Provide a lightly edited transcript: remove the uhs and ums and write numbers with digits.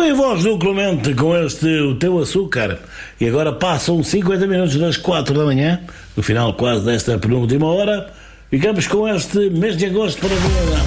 Foi a voz do Clemente com este O Teu Açúcar. E agora passam 50 minutos das 4 da manhã, no final quase desta penúltima hora. Ficamos com este mês de agosto para ver.